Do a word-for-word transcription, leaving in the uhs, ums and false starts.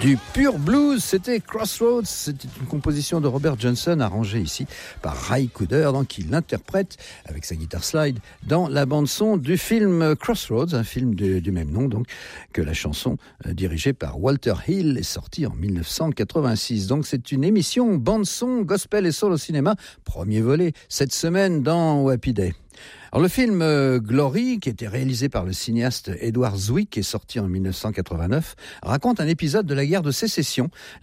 Du pur blues, c'était Crossroads, c'était une composition de Robert Johnson arrangée ici par Ry Cooder, donc il l'interprète avec sa guitare slide dans la bande son du film Crossroads, un film de, du même nom donc que la chanson euh, dirigée par Walter Hill est sortie en dix-neuf cent quatre-vingt-six. Donc c'est une émission bande son gospel et soul au cinéma, premier volet cette semaine dans Happy Day. Alors le film euh, Glory, qui était réalisé par le cinéaste Edward Zwick et sorti en dix-neuf cent quatre-vingt-neuf, raconte un épisode de la guerre de sécession.